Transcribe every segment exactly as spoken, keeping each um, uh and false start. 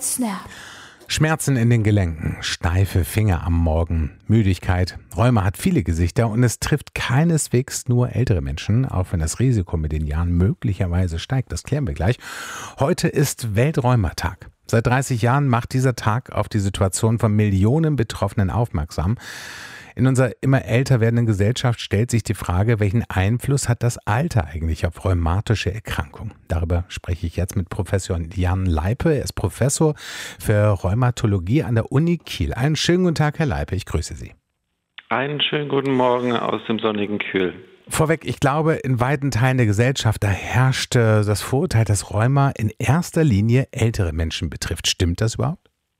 Snap. Schmerzen in den Gelenken, steife Finger am Morgen, Müdigkeit. Rheuma hat viele Gesichter und es trifft keineswegs nur ältere Menschen, auch wenn das Risiko mit den Jahren möglicherweise steigt. Das klären wir gleich. Heute ist Weltrheumatag. Seit dreißig Jahren macht dieser Tag auf die Situation von Millionen Betroffenen aufmerksam. In unserer immer älter werdenden Gesellschaft stellt sich die Frage, welchen Einfluss hat das Alter eigentlich auf rheumatische Erkrankungen? Darüber spreche ich jetzt mit Professor Jan Leipe. Er ist Professor für Rheumatologie an der Uni Kiel. Einen schönen guten Tag, Herr Leipe, ich grüße Sie. Einen schönen guten Morgen aus dem sonnigen Kühl. Vorweg, ich glaube, in weiten Teilen der Gesellschaft, da herrscht das Vorurteil, dass Rheuma in erster Linie ältere Menschen betrifft. Stimmt das überhaupt?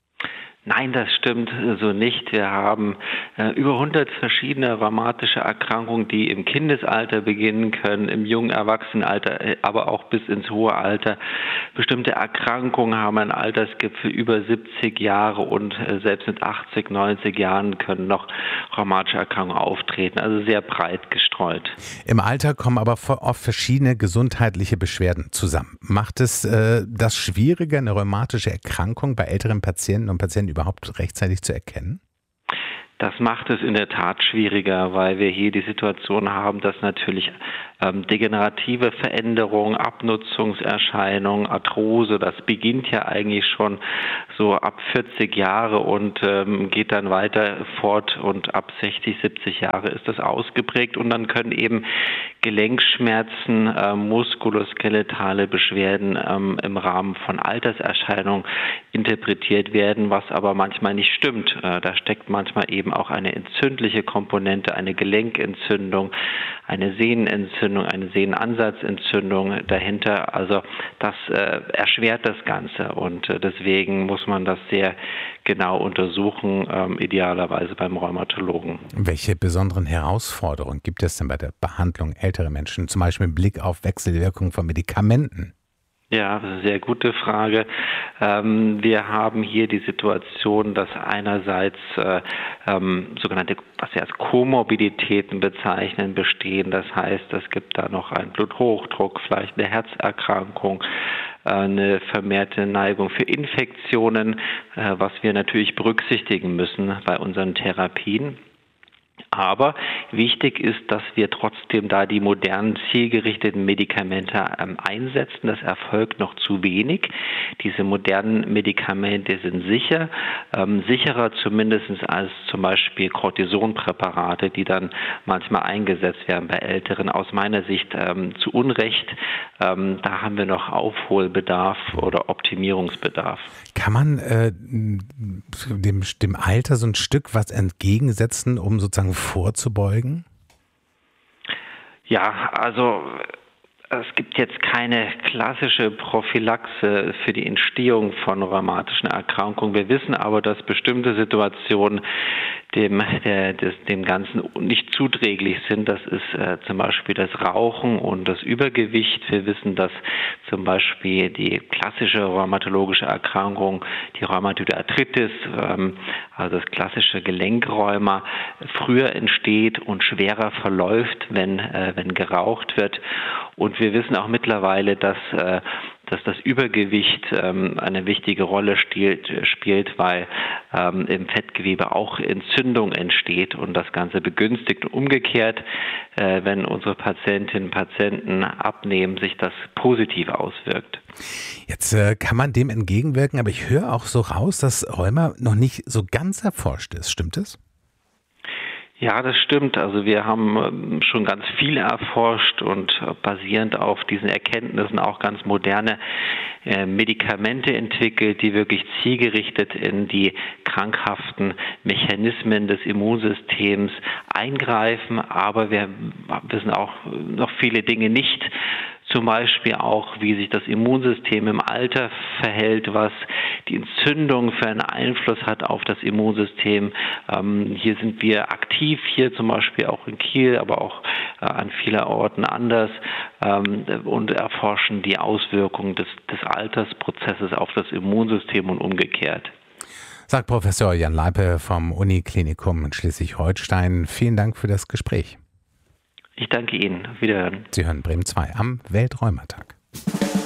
Nein, das stimmt so nicht. Wir haben äh, über hundert verschiedene rheumatische Erkrankungen, die im Kindesalter beginnen können, im jungen Erwachsenenalter, äh, aber auch bis ins hohe Alter. Bestimmte Erkrankungen haben einen Altersgipfel über siebzig Jahre und äh, selbst mit achtzig, neunzig Jahren können noch rheumatische Erkrankungen auftreten. Also sehr breit gestreut. Im Alter kommen aber oft verschiedene gesundheitliche Beschwerden zusammen. Macht es äh, das schwieriger, eine rheumatische Erkrankung bei älteren Patienten und Patienten überhaupt rechtzeitig zu erkennen? Das macht es in der Tat schwieriger, weil wir hier die Situation haben, dass natürlich ähm, degenerative Veränderungen, Abnutzungserscheinungen, Arthrose, das beginnt ja eigentlich schon so ab vierzig Jahre und ähm, geht dann weiter fort und ab sechzig, siebzig Jahre ist das ausgeprägt und dann können eben Gelenkschmerzen, äh, muskuloskeletale Beschwerden ähm, im Rahmen von Alterserscheinungen interpretiert werden, was aber manchmal nicht stimmt. Äh, da steckt manchmal eben auch eine entzündliche Komponente, eine Gelenkentzündung, eine Sehnenentzündung, eine Sehnenansatzentzündung dahinter. Also das äh, erschwert das Ganze und äh, deswegen muss man das sehr genau untersuchen, ähm, idealerweise beim Rheumatologen. Welche besonderen Herausforderungen gibt es denn bei der Behandlung älterer Menschen, zum Beispiel im Blick auf Wechselwirkung von Medikamenten? Ja, das ist eine sehr gute Frage. Ähm, wir haben hier die Situation, dass einerseits äh, ähm, sogenannte, was wir als Komorbiditäten bezeichnen, bestehen. Das heißt, es gibt da noch einen Bluthochdruck, vielleicht eine Herzerkrankung, äh, eine vermehrte Neigung für Infektionen, äh, was wir natürlich berücksichtigen müssen bei unseren Therapien. Aber wichtig ist, dass wir trotzdem da die modernen, zielgerichteten Medikamente ähm, einsetzen. Das erfolgt noch zu wenig. Diese modernen Medikamente sind sicher, ähm, sicherer zumindest als zum Beispiel Cortisonpräparate, die dann manchmal eingesetzt werden bei Älteren. Aus meiner Sicht ähm, zu Unrecht. Ähm, da haben wir noch Aufholbedarf oder Optimierungsbedarf. Kann man äh, dem, dem Alter so ein Stück was entgegensetzen, um sozusagen vorzubeugen? Ja, also es gibt jetzt keine klassische Prophylaxe für die Entstehung von rheumatischen Erkrankungen. Wir wissen aber, dass bestimmte Situationen dem, der, des, dem Ganzen nicht zuträglich sind. Das ist äh, zum Beispiel das Rauchen und das Übergewicht. Wir wissen, dass zum Beispiel die klassische rheumatologische Erkrankung, die Rheumatoide Arthritis, ähm, also das klassische Gelenkrheuma, früher entsteht und schwerer verläuft, wenn, äh, wenn geraucht wird. Und wir wissen auch mittlerweile, dass äh, dass das Übergewicht ähm, eine wichtige Rolle stielt, spielt, weil ähm, im Fettgewebe auch Entzündung entsteht und das Ganze begünstigt. Und umgekehrt, äh, wenn unsere Patientinnen und Patienten abnehmen, sich das positiv auswirkt. Jetzt äh, kann man dem entgegenwirken, aber ich höre auch so raus, dass Rheuma noch nicht so ganz erforscht ist. Stimmt es? Ja, das stimmt. Also wir haben schon ganz viel erforscht und basierend auf diesen Erkenntnissen auch ganz moderne äh, Medikamente entwickelt, die wirklich zielgerichtet in die krankhaften Mechanismen des Immunsystems eingreifen. Aber wir wissen auch noch viele Dinge nicht. Zum Beispiel auch, wie sich das Immunsystem im Alter verhält, was die Entzündung für einen Einfluss hat auf das Immunsystem. Ähm, hier sind wir aktiv, hier zum Beispiel auch in Kiel, aber auch äh, an vielen Orten anders ähm, und erforschen die Auswirkungen des, des Altersprozesses auf das Immunsystem und umgekehrt. Sagt Professor Jan Leipe vom Uniklinikum in Schleswig-Holstein. Vielen Dank für das Gespräch. Ich danke Ihnen. Auf Wiederhören. Sie hören Bremen zwei am Weltrheumatag.